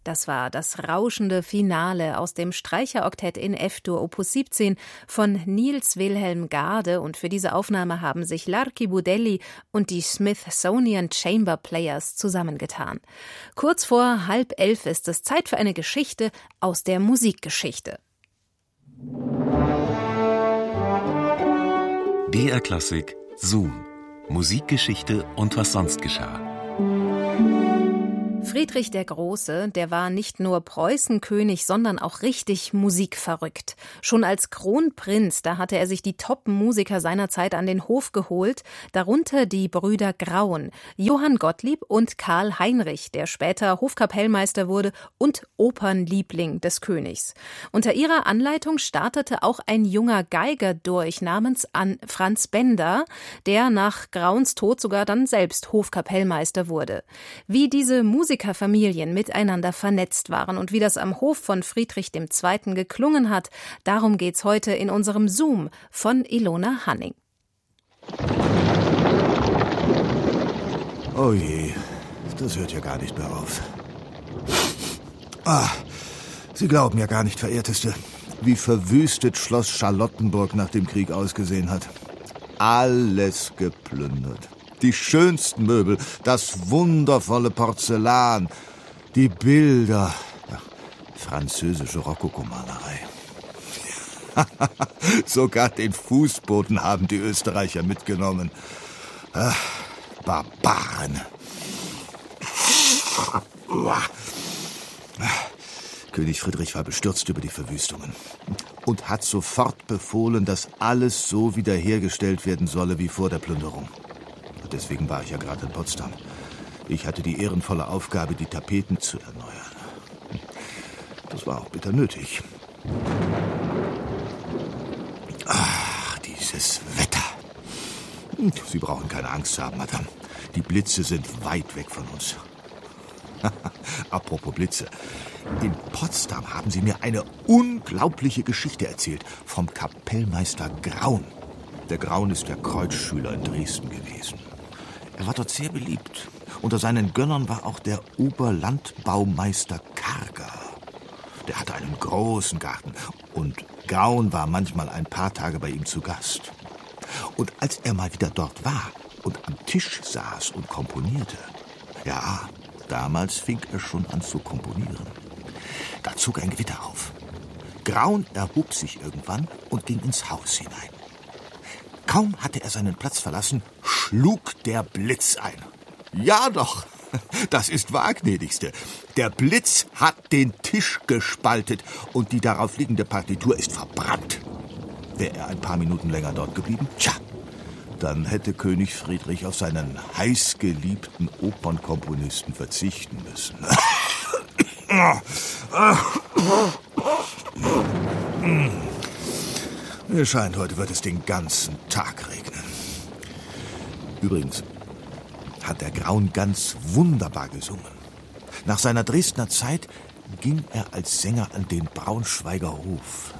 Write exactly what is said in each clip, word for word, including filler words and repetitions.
Das war das rauschende Finale aus dem Streicheroktett in F-Dur Opus siebzehn von Niels Wilhelm Gade, und für diese Aufnahme haben sich Larky Budelli und die Smithsonian Chamber Players zusammengetan. Kurz vor halb elf ist es Zeit für eine Geschichte aus der Musikgeschichte. B R Klassik Zoom. Musikgeschichte und was sonst geschah. Friedrich der Große, der war nicht nur Preußenkönig, sondern auch richtig musikverrückt. Schon als Kronprinz, da hatte er sich die Top-Musiker seiner Zeit an den Hof geholt, darunter die Brüder Graun, Johann Gottlieb und Karl Heinrich, der später Hofkapellmeister wurde und Opernliebling des Königs. Unter ihrer Anleitung startete auch ein junger Geiger durch namens Franz Benda, der nach Grauns Tod sogar dann selbst Hofkapellmeister wurde. Wie diese Musiker Musikerfamilien miteinander vernetzt waren und wie das am Hof von Friedrich der Zweite geklungen hat, darum geht's heute in unserem Zoom von Ilona Hanning. Oh je, das hört ja gar nicht mehr auf. Ah, Sie glauben ja gar nicht, Verehrteste, wie verwüstet Schloss Charlottenburg nach dem Krieg ausgesehen hat. Alles geplündert. Die schönsten Möbel, das wundervolle Porzellan, die Bilder, ja, französische Rokokomalerei. Sogar den Fußboden haben die Österreicher mitgenommen. Ach, Barbaren. König Friedrich war bestürzt über die Verwüstungen und hat sofort befohlen, dass alles so wiederhergestellt werden solle wie vor der Plünderung. Deswegen war ich ja gerade in Potsdam. Ich hatte die ehrenvolle Aufgabe, die Tapeten zu erneuern. Das war auch bitter nötig. Ach, dieses Wetter. Sie brauchen keine Angst haben, Madame. Die Blitze sind weit weg von uns. Apropos Blitze. In Potsdam haben Sie mir eine unglaubliche Geschichte erzählt vom Kapellmeister Graun. Der Graun ist der Kreuzschüler in Dresden gewesen. Er war dort sehr beliebt. Unter seinen Gönnern war auch der Oberlandbaumeister Karger. Der hatte einen großen Garten und Graun war manchmal ein paar Tage bei ihm zu Gast. Und als er mal wieder dort war und am Tisch saß und komponierte, ja, damals fing er schon an zu komponieren. Da zog ein Gewitter auf. Graun erhob sich irgendwann und ging ins Haus hinein. Kaum hatte er seinen Platz verlassen, schlug der Blitz ein. Ja doch, das ist wahr, gnädigste. Der Blitz hat den Tisch gespaltet und die darauf liegende Partitur ist verbrannt. Wäre er ein paar Minuten länger dort geblieben, tja, dann hätte König Friedrich auf seinen heißgeliebten Opernkomponisten verzichten müssen. Mir scheint, heute wird es den ganzen Tag regnen. Übrigens hat der Graun ganz wunderbar gesungen. Nach seiner Dresdner Zeit ging er als Sänger an den Braunschweiger Hof.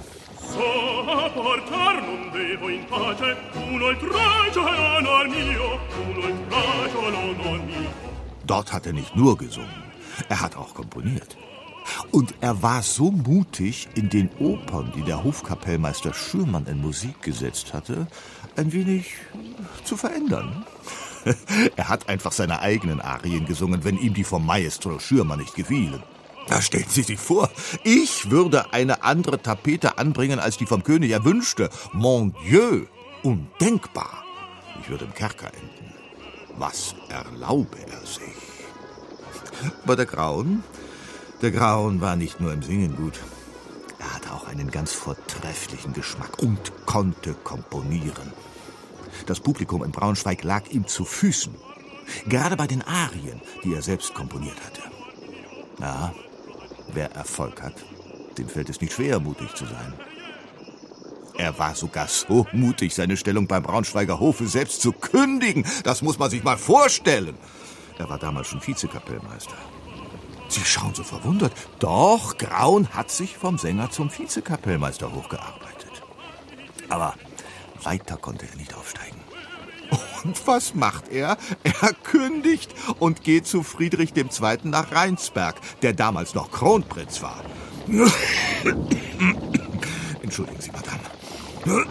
Dort hat er nicht nur gesungen, er hat auch komponiert. Und er war so mutig, in den Opern, die der Hofkapellmeister Schürmann in Musik gesetzt hatte, ein wenig zu verändern. Er hat einfach seine eigenen Arien gesungen, wenn ihm die vom Maestro Schürmann nicht gefielen. Da stellen Sie sich vor, ich würde eine andere Tapete anbringen, als die vom König erwünschte. Mon Dieu, undenkbar. Ich würde im Kerker enden. Was erlaube er sich? Aber der Graun... Der Graun war nicht nur im Singen gut. Er hatte auch einen ganz vortrefflichen Geschmack und konnte komponieren. Das Publikum in Braunschweig lag ihm zu Füßen. Gerade bei den Arien, die er selbst komponiert hatte. Ja, wer Erfolg hat, dem fällt es nicht schwer, mutig zu sein. Er war sogar so mutig, seine Stellung beim Braunschweiger Hofe selbst zu kündigen. Das muss man sich mal vorstellen. Er war damals schon Vizekapellmeister. Sie schauen so verwundert. Doch, Graun hat sich vom Sänger zum Vizekapellmeister hochgearbeitet. Aber weiter konnte er nicht aufsteigen. Und was macht er? Er kündigt und geht zu Friedrich der Zweite nach Rheinsberg, der damals noch Kronprinz war. Entschuldigen Sie, Madame.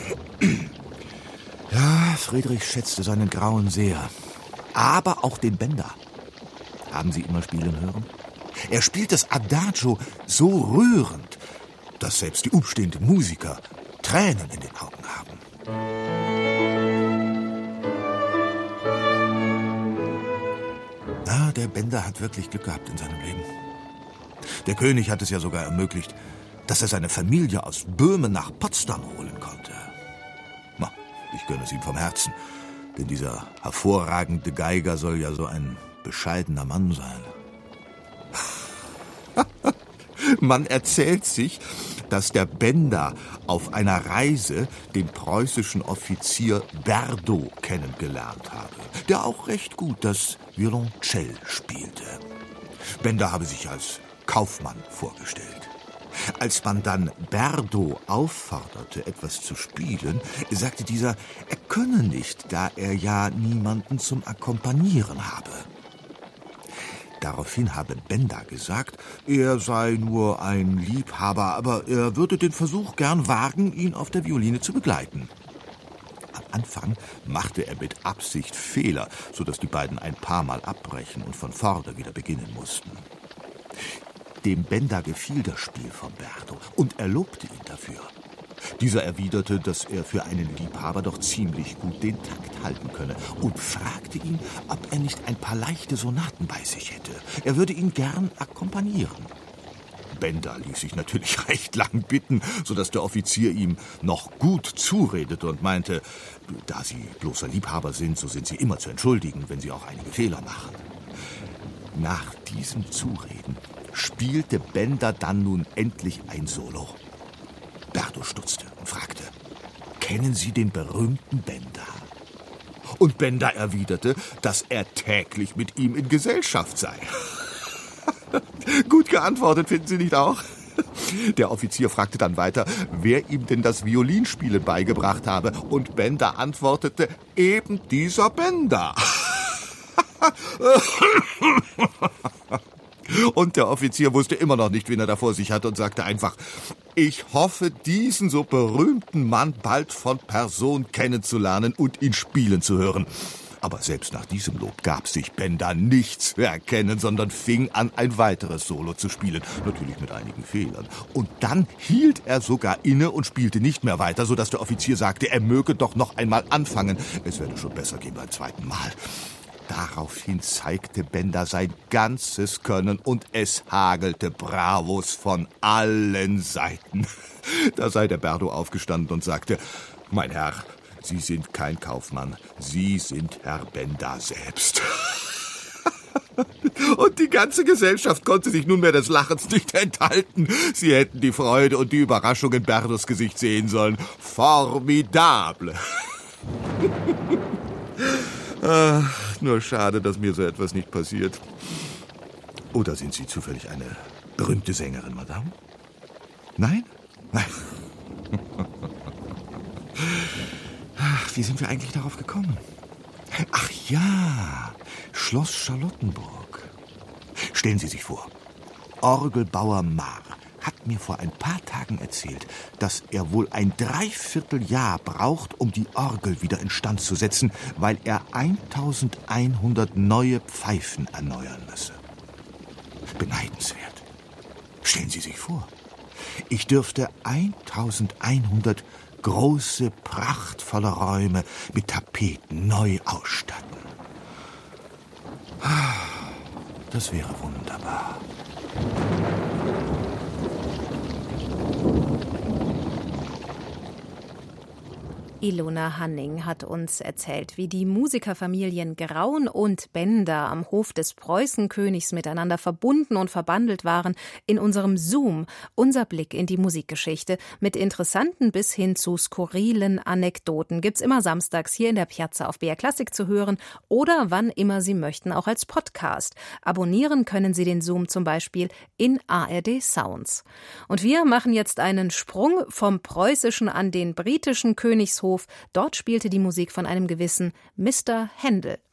Ja, Friedrich schätzte seinen Grauen sehr. Aber auch den Benda. Haben Sie ihn mal spielen hören? Er spielt das Adagio so rührend, dass selbst die umstehenden Musiker Tränen in den Augen haben. Na, der Benda hat wirklich Glück gehabt in seinem Leben. Der König hat es ja sogar ermöglicht, dass er seine Familie aus Böhmen nach Potsdam holen konnte. Na, ich gönne es ihm vom Herzen, denn dieser hervorragende Geiger soll ja so ein bescheidener Mann sein. Man erzählt sich, dass der Benda auf einer Reise den preußischen Offizier Berdo kennengelernt habe, der auch recht gut das Violoncell spielte. Benda habe sich als Kaufmann vorgestellt. Als man dann Berdo aufforderte, etwas zu spielen, sagte dieser, er könne nicht, da er ja niemanden zum Akkompanieren habe. Daraufhin habe Benda gesagt, er sei nur ein Liebhaber, aber er würde den Versuch gern wagen, ihn auf der Violine zu begleiten. Am Anfang machte er mit Absicht Fehler, sodass die beiden ein paar Mal abbrechen und von vorne wieder beginnen mussten. Dem Benda gefiel das Spiel von Berdo und er lobte ihn dafür. Dieser erwiderte, dass er für einen Liebhaber doch ziemlich gut den Takt halten könne und fragte ihn, ob er nicht ein paar leichte Sonaten bei sich hätte. Er würde ihn gern akkompanieren. Benda ließ sich natürlich recht lang bitten, sodass der Offizier ihm noch gut zuredete und meinte, da Sie bloßer Liebhaber sind, so sind Sie immer zu entschuldigen, wenn Sie auch einige Fehler machen. Nach diesem Zureden spielte Benda dann nun endlich ein Solo. Berdo stutzte und fragte, kennen Sie den berühmten Benda? Und Benda erwiderte, dass er täglich mit ihm in Gesellschaft sei. Gut geantwortet, finden Sie nicht auch? Der Offizier fragte dann weiter, wer ihm denn das Violinspielen beigebracht habe. Und Benda antwortete, eben dieser Benda. Und der Offizier wusste immer noch nicht, wen er da vor sich hatte und sagte einfach, ich hoffe, diesen so berühmten Mann bald von Person kennenzulernen und ihn spielen zu hören. Aber selbst nach diesem Lob gab sich Benda nichts zu erkennen, sondern fing an, ein weiteres Solo zu spielen, natürlich mit einigen Fehlern. Und dann hielt er sogar inne und spielte nicht mehr weiter, sodass der Offizier sagte, er möge doch noch einmal anfangen. Es werde schon besser gehen beim zweiten Mal. Daraufhin zeigte Benda sein ganzes Können und es hagelte Bravos von allen Seiten. Da sei der Berdo aufgestanden und sagte, mein Herr, Sie sind kein Kaufmann, Sie sind Herr Benda selbst. Und die ganze Gesellschaft konnte sich nunmehr des Lachens nicht enthalten. Sie hätten die Freude und die Überraschung in Berdos Gesicht sehen sollen. Formidable! Ach, nur schade, dass mir so etwas nicht passiert. Oder sind Sie zufällig eine berühmte Sängerin, Madame? Nein? Nein. Ach, wie sind wir eigentlich darauf gekommen? Ach ja, Schloss Charlottenburg. Stellen Sie sich vor, Orgelbauer Maar hat mir vor ein paar Tagen erzählt, dass er wohl ein Dreivierteljahr braucht, um die Orgel wieder instand zu setzen, weil er eintausendeinhundert neue Pfeifen erneuern müsse. Beneidenswert. Stellen Sie sich vor, ich dürfte eintausendeinhundert große, prachtvolle Räume mit Tapeten neu ausstatten. Das wäre wunderbar. Ilona Hanning hat uns erzählt, wie die Musikerfamilien Graun und Benda am Hof des Preußenkönigs miteinander verbunden und verbandelt waren in unserem Zoom, unser Blick in die Musikgeschichte mit interessanten bis hin zu skurrilen Anekdoten. Gibt's immer samstags hier in der Piazza auf B R Klassik zu hören oder wann immer Sie möchten, auch als Podcast. Abonnieren können Sie den Zoom zum Beispiel in A R D Sounds. Und wir machen jetzt einen Sprung vom preußischen an den britischen Königshof Hof. Dort spielte die Musik von einem gewissen Mister Händel.